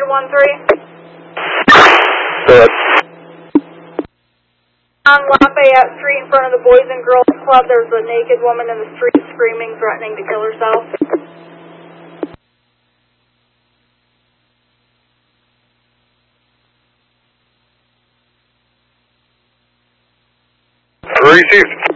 313. Good. On Lafayette Street in front of the Boys and Girls Club, there's a naked woman in the street screaming, threatening to kill herself. Received.